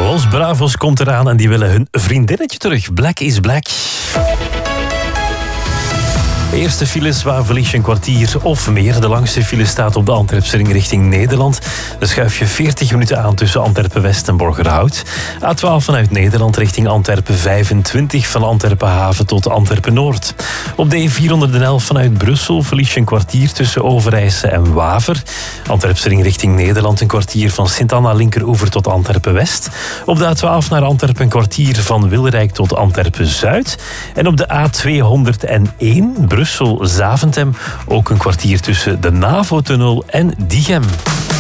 Los Bravos komt eraan en die willen hun vriendinnetje terug. Black is Black. De eerste files, waar verlies je een kwartier of meer. De langste file staat op de Antwerpse richting Nederland. Dan schuif je 40 minuten aan tussen Antwerpen-West en Borgerhout. A12 vanuit Nederland richting Antwerpen 25, van Antwerpen-Haven tot Antwerpen-Noord. Op de E411 vanuit Brussel verlies je een kwartier tussen Overijse en Waver. Antwerpse richting Nederland een kwartier van Sint-Anna linkeroever tot Antwerpen-West. Op de A12 naar Antwerpen een kwartier van Wilrijk tot Antwerpen-Zuid. En op de A201 Brussel-Zaventem ook een kwartier tussen de NAVO-tunnel en Diegem.